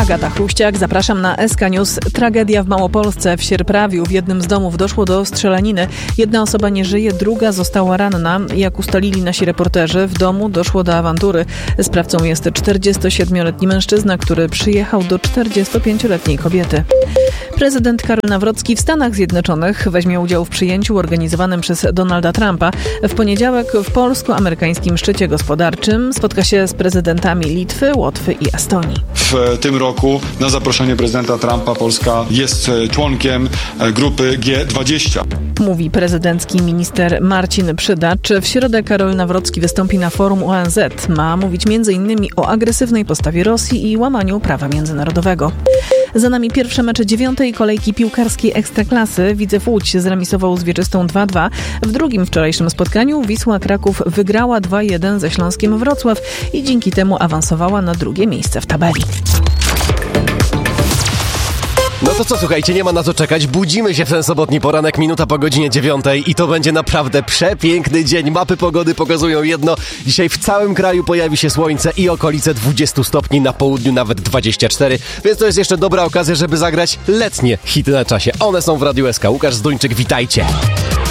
Agata Chruściak, zapraszam na SK News. Tragedia w Małopolsce. W Sierprawiu w jednym z domów doszło do strzelaniny. Jedna osoba nie żyje, druga została ranna. Jak ustalili nasi reporterzy, w domu doszło do awantury. Sprawcą jest 47-letni mężczyzna, który przyjechał do 45-letniej kobiety. Prezydent Karol Nawrocki w Stanach Zjednoczonych weźmie udział w przyjęciu organizowanym przez Donalda Trumpa. W poniedziałek w polsko-amerykańskim szczycie gospodarczym spotka się z prezydentami Litwy, Łotwy i Estonii. W tym roku na zaproszenie prezydenta Trumpa Polska jest członkiem grupy G20. Mówi prezydencki minister Marcin Przydacz. W środę Karol Nawrocki wystąpi na forum ONZ. Ma mówić m.in. o agresywnej postawie Rosji i łamaniu prawa międzynarodowego. Za nami pierwsze mecze 9. kolejki piłkarskiej Ekstraklasy. Widzew Łódź zremisował z Wieczystą 2-2. W drugim wczorajszym spotkaniu Wisła Kraków wygrała 2-1 ze Śląskiem Wrocław i dzięki temu awansowała na drugie miejsce w tabeli. No to co, słuchajcie, nie ma na co czekać. Budzimy się w ten sobotni poranek, minuta po godzinie 9 i to będzie naprawdę przepiękny dzień. Mapy pogody pokazują jedno. Dzisiaj w całym kraju pojawi się słońce i okolice 20 stopni, na południu nawet 24. Więc to jest jeszcze dobra okazja, żeby zagrać letnie hity na czasie. One są w Radiu SK. Łukasz Zduńczyk, witajcie.